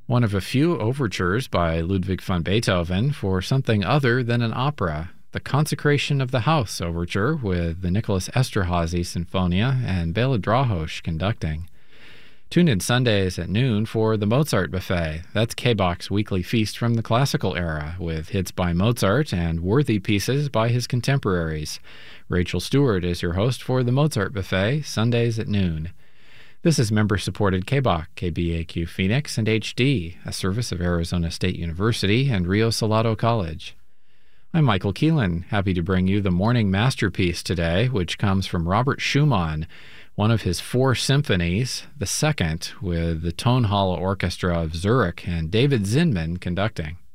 One of a few overtures by Ludwig van Beethoven for something other than an opera, the Consecration of the House Overture with the Nicholas Esterhazy Sinfonia and Bela Drahosh conducting. Tune in Sundays at noon for the Mozart Buffet. That's K-Bach's weekly feast from the classical era, with hits by Mozart and worthy pieces by his contemporaries. Rachel Stewart is your host for the Mozart Buffet, Sundays at noon. This is member-supported K-Bach, KBAQ Phoenix, and HD, a service of Arizona State University and Rio Salado College. I'm Michael Keelan, happy to bring you the morning masterpiece today, which comes from Robert Schumann, one of his 4 symphonies, the second with the Tonhalle Orchestra of Zurich and David Zinman conducting.